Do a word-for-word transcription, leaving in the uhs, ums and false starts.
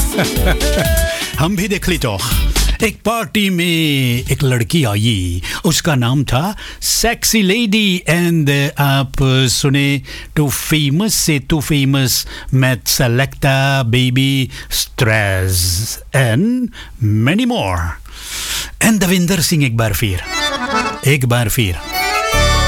हम भी देख ली तो एक पार्टी में एक लड़की आई, उसका नाम था सेक्सी लेडी एंड आप सुने टू फेमस से two famous math सेलेक्टा baby stress and many more and Davinder Singh एक बार फिर एक बार फिर